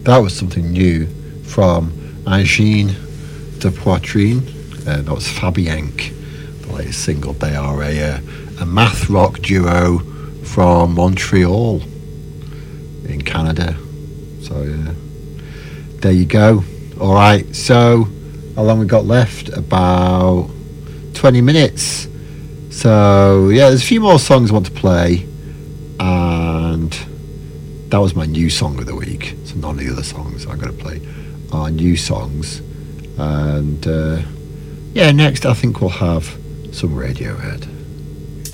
That was something new from Angine de Poitrine. That was Fabienque, the latest single. They are a math rock duo from Montreal in Canada. So there you go. All right, so how long we got left? About 20 minutes. So yeah, there's a few more songs I want to play, and that was my new song of the week. So none of the other songs I'm going to play are new songs. And yeah, next I think we'll have some Radiohead.